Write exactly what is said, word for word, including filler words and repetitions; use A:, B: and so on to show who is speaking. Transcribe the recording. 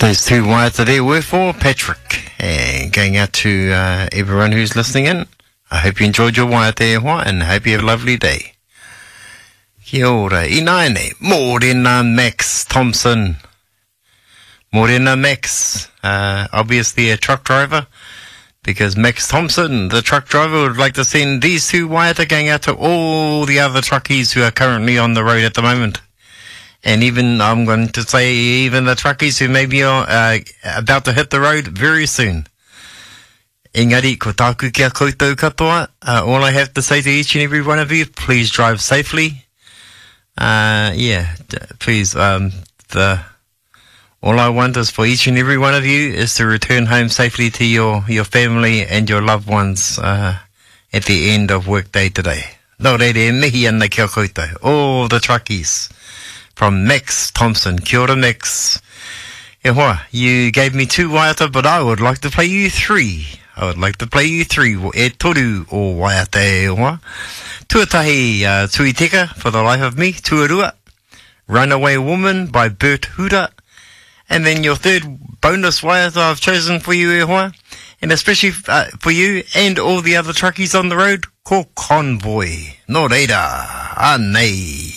A: Those two waiata there were for Patrick. And going out to uh, everyone who's listening in. I hope you enjoyed your waiata e hoa and hope you have a lovely day. Kia ora. I naene. Morena Max Thompson. Morena Max. Uh, obviously a truck driver. Because Max Thompson, the truck driver, would like to send these two waiata going out to all the other truckies who are currently on the road at the moment. And even, I'm going to say, even the truckies who may be uh, about to hit the road very soon. Engari, ko tāku kia koutou katoa. Uh, all I have to say to each and every one of you, please drive safely. Uh, yeah, please, um, the, all I want is for each and every one of you is to return home safely to your, your family and your loved ones, uh, at the end of work day today. Nō reire, mihi ana kia koutou. All the truckies. From Max Thompson. Kia ora, Max. E hoa, you gave me two waiata, but I would like to play you three. I would like to play you three. E toru o waiata e hoa. Tuatahi uh, Tui Teka, For the Life of Me, Tuarua. Runaway Woman by Bert Huda. And then your third bonus waiata I've chosen for you, e hoa. And especially uh, for you and all the other truckies on the road, ko Convoy. Nō reira, anei.